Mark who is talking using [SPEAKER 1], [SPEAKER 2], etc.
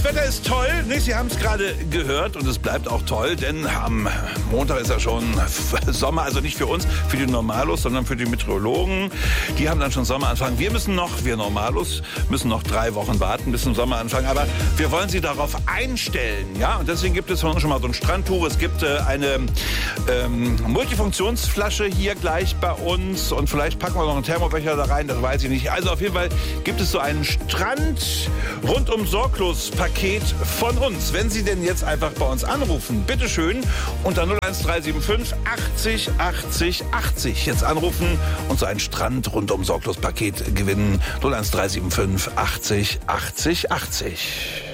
[SPEAKER 1] Wetter ist toll, nicht? Sie haben es gerade gehört und es bleibt auch toll, denn am Montag ist ja schon Sommer, also nicht für uns, für die Normalos, sondern für die Meteorologen. Die haben dann schon Sommeranfang. Wir Normalos, müssen noch 3 Wochen warten bis zum Sommeranfang, aber wir wollen Sie darauf einstellen, ja? Und deswegen gibt es schon mal so ein Strandtuch, es gibt eine Multifunktionsflasche hier gleich bei uns und vielleicht packen wir noch einen Thermobecher da rein, das weiß ich nicht. Also auf jeden Fall gibt es so einen Strand rundum sorglos Paket von uns. Wenn Sie denn jetzt einfach bei uns anrufen, bitteschön unter 01375 80 80 80. Jetzt anrufen und so ein Strand rundum sorglos Paket gewinnen. 01375 80 80 80.